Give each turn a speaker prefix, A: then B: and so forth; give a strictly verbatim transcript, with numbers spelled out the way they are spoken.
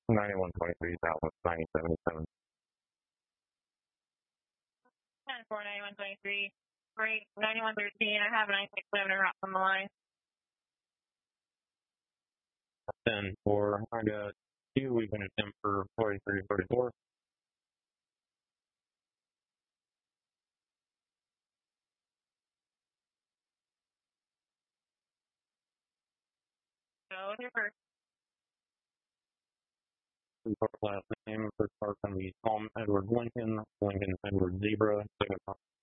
A: ninety-one twenty-three, Southwest ninety seventy-seven.
B: ten four, ninety-one twenty-three. Great, ninety-one thirteen. I have nine six seven route on the line.
A: ten four, I got two. We can attempt for forty-three forty-four.
B: Go with your first.
A: Last name, first part going to be Tom Edward Lincoln, Lincoln Edward Zebra, second part